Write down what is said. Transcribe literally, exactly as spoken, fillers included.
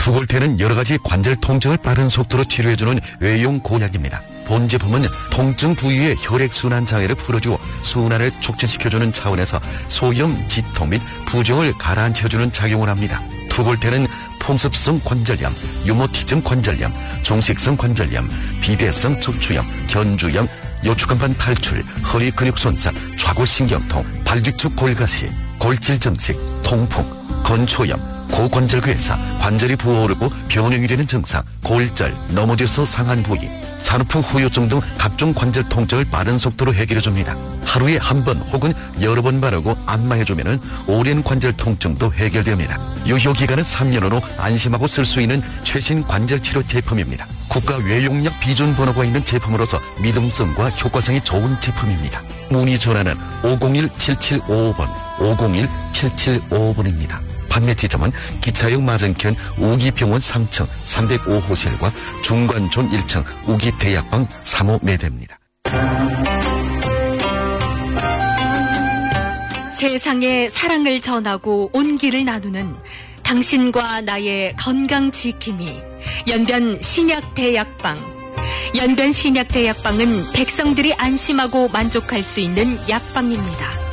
투골테는 여러가지 관절 통증을 빠른 속도로 치료해주는 외용 고약입니다. 본 제품은 통증 부위의 혈액순환 장애를 풀어주고 순환을 촉진시켜주는 차원에서 소염, 지통 및 부종을 가라앉혀주는 작용을 합니다. 투골테는 풍습성 관절염, 유모티즘 관절염, 종식성 관절염, 비대성 척추염, 견주염, 요추간판 탈출, 허리 근육 손상, 좌골신경통, 발직축 골가시, 골질정식, 통풍, 건초염, 고관절괴사, 관절이 부어오르고 변형이 되는 증상, 골절, 넘어져서 상한 부위, 산후풍 후유증 등 각종 관절 통증을 빠른 속도로 해결해줍니다. 하루에 한 번 혹은 여러 번 바르고 안마해주면 오랜 관절 통증도 해결됩니다. 유효기간은 삼 년으로 안심하고 쓸 수 있는 최신 관절치료 제품입니다. 국가 외용약 비준 번호가 있는 제품으로서 믿음성과 효과성이 좋은 제품입니다. 문의 전화는 오공일 칠칠오오 번, 오공일 칠칠오오 번입니다. 판매 지점은 기차역 맞은편 우기병원 삼 층 삼백오 호실과 중관촌 일 층 우기대약방 삼 호 매대입니다. 세상에 사랑을 전하고 온기를 나누는 당신과 나의 건강 지킴이 연변 신약대약방. 연변 신약대약방은 백성들이 안심하고 만족할 수 있는 약방입니다.